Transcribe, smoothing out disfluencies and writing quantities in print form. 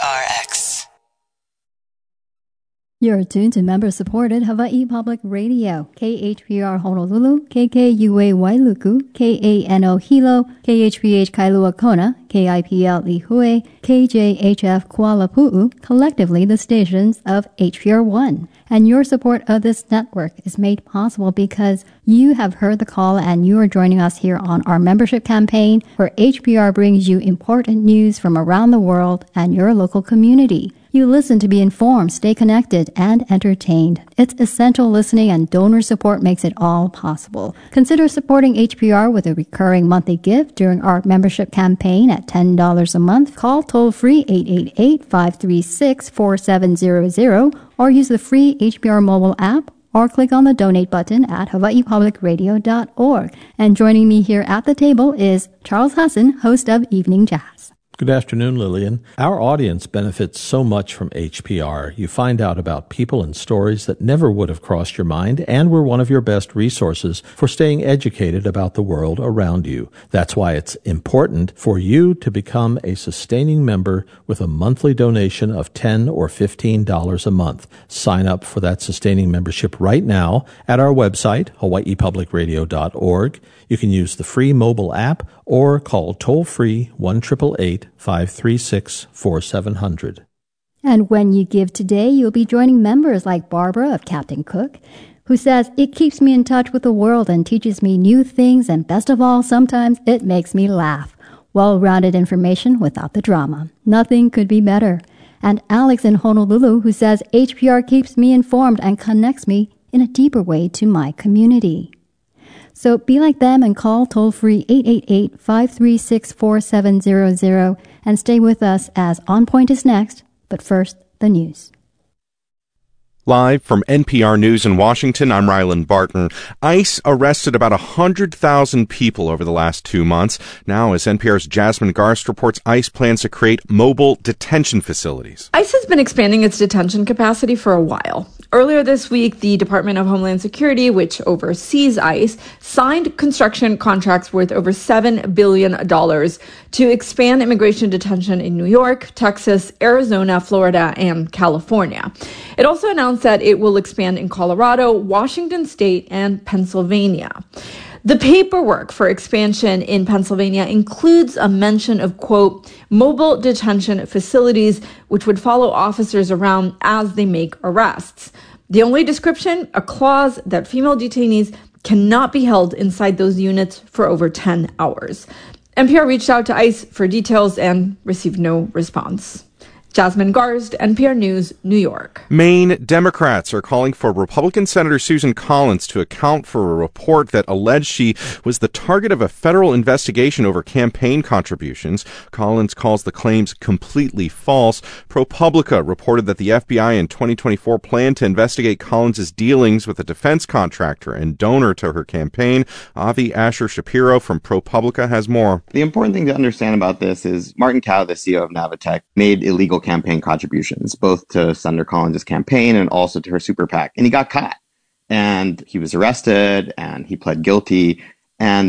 KHPRX. You're tuned to member-supported Hawaii Public Radio, KHPR Honolulu, KKUA Wailuku, KANO Hilo, KHPH Kailua Kona, KIPL Lihue, KJHF Kuala Pu'u, collectively the stations of HPR1. And your support of this network is made possible because you have heard the call and you are joining us here on our membership campaign where HPR brings you important news from around the world and your local community. You listen to be informed, stay connected, and entertained. It's essential listening and donor support makes it all possible. Consider supporting HPR with a recurring monthly gift during our membership campaign at $10 a month. Call toll-free 888-536-4700 or use the free HPR mobile app or click on the donate button at hawaiipublicradio.org. And joining me here at the table is Charles Hassan, host of Evening Jazz. Good afternoon, Lillian. Our audience benefits so much from HPR. You find out about people and stories that never would have crossed your mind, and we're one of your best resources for staying educated about the world around you. That's why it's important for you to become a sustaining member with a monthly donation of $10 or $15 a month. Sign up for that sustaining membership right now at our website, hawaiipublicradio.org. You can use the free mobile app or call toll-free 1-888-536-4700. And when you give today, you'll be joining members like Barbara of Captain Cook, who says, "It keeps me in touch with the world and teaches me new things, and best of all, sometimes it makes me laugh. Well-rounded information without the drama. Nothing could be better." And Alex in Honolulu, who says, "HPR keeps me informed and connects me in a deeper way to my community." So be like them and call toll-free 888-536-4700 and stay with us as On Point is next. But first, the news. Live from NPR News in Washington, I'm Rylan Barton. ICE arrested about 100,000 people over the last 2 months. Now, as NPR's Jasmine Garst reports, ICE plans to create mobile detention facilities. ICE has been expanding its detention capacity for a while. Earlier this week, the Department of Homeland Security, which oversees ICE, signed construction contracts worth over $7 billion to expand immigration detention in New York, Texas, Arizona, Florida, and California. It also announced that it will expand in Colorado, Washington State, and Pennsylvania. The paperwork for expansion in Pennsylvania includes a mention of, quote, mobile detention facilities, which would follow officers around as they make arrests. The only description, a clause that female detainees cannot be held inside those units for over 10 hours. NPR reached out to ICE for details and received no response. Jasmine Garst, NPR News, New York. Maine Democrats are calling for Republican Senator Susan Collins to account for a report that alleged she was the target of a federal investigation over campaign contributions. Collins calls the claims completely false. ProPublica reported that the FBI in 2024 planned to investigate Collins' dealings with a defense contractor and donor to her campaign. Avi Asher Shapiro from ProPublica has more. The important thing to understand about this is Martin Cao, the CEO of Navitech, made illegal campaign contributions, both to Senator Collins' campaign and also to her super PAC. And he got caught. And he was arrested and he pled guilty. And